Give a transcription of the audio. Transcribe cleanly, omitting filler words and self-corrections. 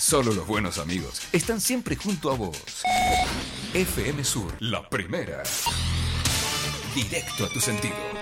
Solo los buenos amigos están siempre junto a vos. FM Sur, la primera. Directo a tus sentidos.